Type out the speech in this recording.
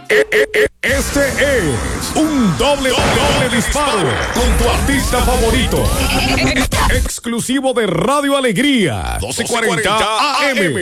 Este es un doble disparo con tu artista favorito. Exclusivo de Radio Alegría, 1240 AM.